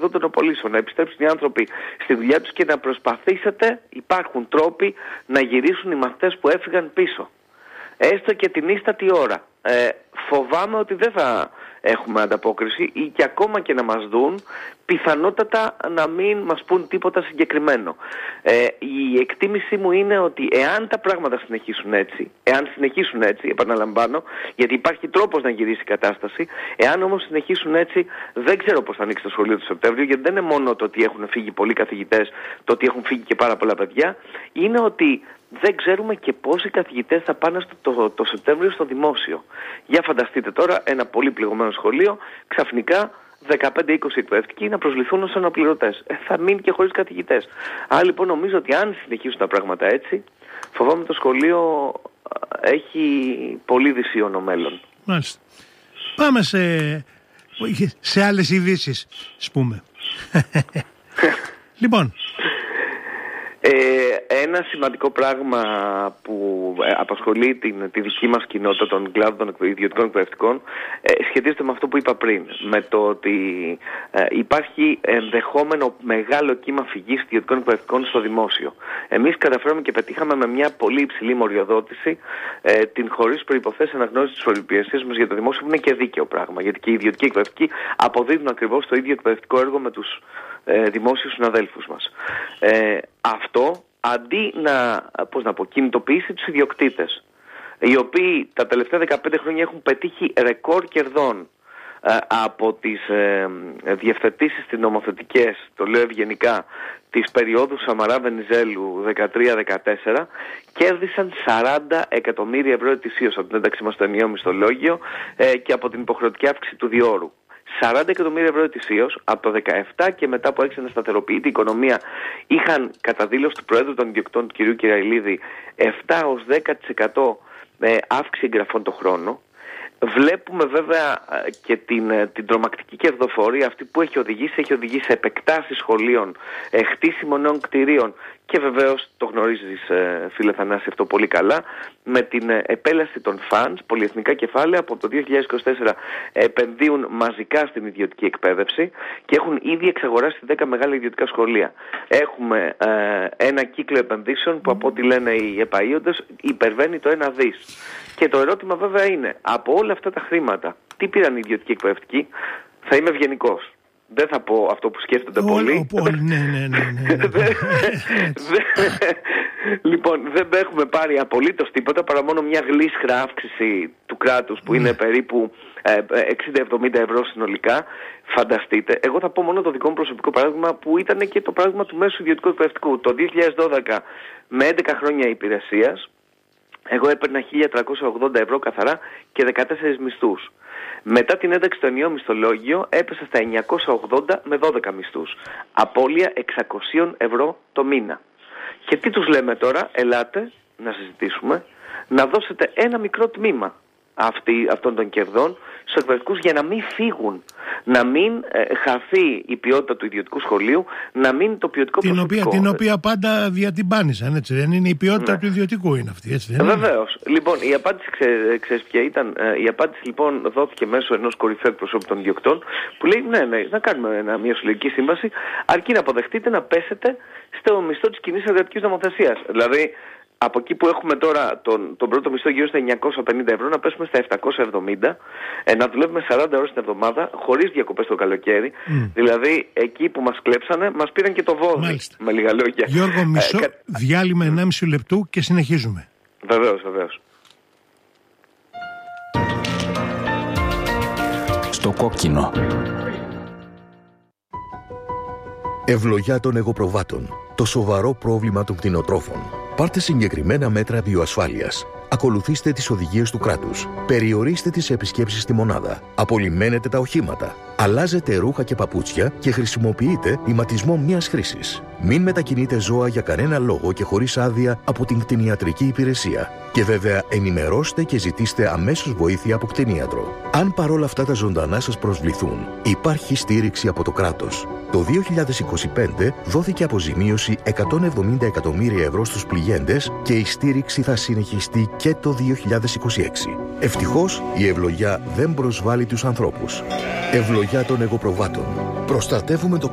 αυτών των απολύσεων, να επιστρέψουν οι άνθρωποι στη δουλειά τους και να προσπαθήσετε, υπάρχουν τρόποι να γυρίσουν οι μαθητές που έφυγαν πίσω. Έστω και την ίστατη ώρα. Φοβάμαι ότι δεν θα έχουμε ανταπόκριση ή και ακόμα και να μας δουν, πιθανότατα να μην μας πούν τίποτα συγκεκριμένο. Η εκτίμησή μου είναι ότι εάν τα πράγματα συνεχίσουν έτσι, επαναλαμβάνω, γιατί υπάρχει τρόπος να γυρίσει η κατάσταση, εάν όμως συνεχίσουν έτσι, δεν ξέρω πώς θα ανοίξει το σχολείο του Σεπτέμβριο, γιατί δεν είναι μόνο το ότι έχουν φύγει πολλοί καθηγητές, το ότι έχουν φύγει και πάρα πολλά παιδιά, είναι ότι δεν ξέρουμε και πόσοι καθηγητές θα πάνε το Σεπτέμβριο στο δημόσιο. Για φανταστείτε τώρα ένα πολύ πληγωμένο σχολείο, ξαφνικά 15-20 εκπαιδευτικοί να προσληφθούν ως αναπληρωτές. Θα μείνει και χωρίς καθηγητές. Άρα λοιπόν νομίζω ότι αν συνεχίσουν τα πράγματα έτσι, φοβάμαι το σχολείο έχει πολύ δυσίωνο μέλλον. Μάλιστα. Πάμε σε άλλες ειδήσεις, ας πούμε. Λοιπόν. Ένα σημαντικό πράγμα που απασχολεί τη δική μας κοινότητα των κλάδων των ιδιωτικών εκπαιδευτικών σχετίζεται με αυτό που είπα πριν, με το ότι υπάρχει ενδεχόμενο μεγάλο κύμα φυγής ιδιωτικών εκπαιδευτικών στο δημόσιο. Εμείς καταφέραμε και πετύχαμε με μια πολύ υψηλή μοριοδότηση την χωρίς προϋποθέσεις αναγνώριση της φοροϋπηρεσίας μας για το δημόσιο, που είναι και δίκαιο πράγμα, γιατί και οι ιδιωτικοί εκπαιδευτικοί αποδίδουν ακριβώς το ίδιο εκπαιδευτικό έργο με τους δημόσιους συναδέλφους μας. Αυτό αντί να κινητοποιήσει τους ιδιοκτήτες, οι οποίοι τα τελευταία 15 χρόνια έχουν πετύχει ρεκόρ κερδών από τις διευθετήσεις τις νομοθετικές, το λέω ευγενικά, της περίοδου Σαμαρά-Βενιζέλου 13-14, κέρδισαν 40 εκατομμύρια ευρώ ετησίως από την ένταξή μας στο ενιαίο μισθολόγιο και από την υποχρεωτική αύξηση του διόρου. 40 εκατομμύρια ευρώ ετησίως από το 2017 και μετά που άρχισε να σταθεροποιείται η οικονομία, είχαν κατά δήλωση του Προέδρου των Ιδιοκτών, του κ. Κυραηλίδη, 7-10% αύξηση εγγραφών το χρόνο. Βλέπουμε βέβαια και την τρομακτική κερδοφορία αυτή που έχει οδηγήσει σε επεκτάσεις σχολείων, χτίσιμο νέων κτηρίων και βεβαίως το γνωρίζεις φίλε Θανάση αυτό πολύ καλά, με την επέλαση των funds, πολυεθνικά κεφάλαια που από το 2024 επενδύουν μαζικά στην ιδιωτική εκπαίδευση και έχουν ήδη εξαγοράσει 10 μεγάλα ιδιωτικά σχολεία. Έχουμε ένα κύκλο επενδύσεων που από ό,τι λένε οι επαΐοντες υπερβαίνει το 1 δις. Και το ερώτημα βέβαια είναι, από όλα αυτά τα χρήματα, τι πήραν οι ιδιωτικοί εκπαιδευτικοί? Θα είμαι ευγενικός. Δεν θα πω αυτό που σκέφτονται πολλοί. Ναι. Λοιπόν, δεν έχουμε πάρει απολύτως τίποτα παρά μόνο μια γλίσχρα αύξηση του κράτους που είναι περίπου 60-70 ευρώ συνολικά. Φανταστείτε. Εγώ θα πω μόνο το δικό μου προσωπικό παράδειγμα που ήταν και το παράδειγμα του μέσου ιδιωτικού εκπαιδευτικού. Το 2012 με 11 χρόνια υπηρεσίας εγώ έπαιρνα 1.380 ευρώ καθαρά και 14 μισθούς. Μετά την ένταξη στο ενιαίο μισθολόγιο έπεσα στα 980 με 12 μισθούς. Απώλεια 600 ευρώ το μήνα. Και τι τους λέμε τώρα? Ελάτε να συζητήσουμε, να δώσετε ένα μικρό τμήμα αυτών των κερδών στους εκπαιδευτικούς για να μην φύγουν, να μην χαθεί η ποιότητα του ιδιωτικού σχολείου, να μην το ποιοτικό προσωπικό. Την οποία πάντα διατυμπάνησαν, έτσι δεν είναι? Η ποιότητα του ιδιωτικού είναι αυτή, έτσι δεν είναι? Βεβαίως. Λοιπόν, η απάντηση ξέρεις ποια ήταν? Η απάντηση λοιπόν δόθηκε μέσω ενός κορυφαίου εκπροσώπου των ιδιοκτών που λέει ναι, να κάνουμε μια συλλογική σύμβαση αρκεί να αποδεχτείτε να πέσετε στο μισθό της κοινής εργατικής νομοθεσίας. Δηλαδή από εκεί που έχουμε τώρα τον πρώτο μισθό γύρω στα 950 ευρώ, να πέσουμε στα 770, να δουλεύουμε 40 ώρες την εβδομάδα, χωρίς διακοπές το καλοκαίρι. Δηλαδή, εκεί που μας κλέψανε, μας πήραν και το βόδι. Μάλιστα. Με λίγα λόγια. Γιώργο, μισό διάλειμμα 1,5 λεπτού και συνεχίζουμε. Βεβαίως. Στο κόκκινο. Ευλογιά των εγωπροβάτων. Το σοβαρό πρόβλημα των κτηνοτρόφων. Πάρτε συγκεκριμένα μέτρα βιοασφάλειας. Ακολουθήστε τις οδηγίες του κράτους. Περιορίστε τις επισκέψεις στη μονάδα. Απολυμμένετε τα οχήματα. Αλλάζετε ρούχα και παπούτσια και χρησιμοποιείτε ηματισμό μιας χρήσης. Μην μετακινείτε ζώα για κανένα λόγο και χωρίς άδεια από την κτηνιατρική υπηρεσία. Και βέβαια ενημερώστε και ζητήστε αμέσως βοήθεια από κτηνίατρο. Αν παρόλα αυτά τα ζωντανά σας προσβληθούν, υπάρχει στήριξη από το κράτος. Το 2025 δόθηκε αποζημίωση 170 εκατομμύρια ευρώ στους πληγέντες και η στήριξη θα συνεχιστεί και το 2026. Ευτυχώς, η ευλογιά δεν προσβάλλει τους ανθρώπους. Ευλογιά των εγωπροβάτων. Προστατεύουμε το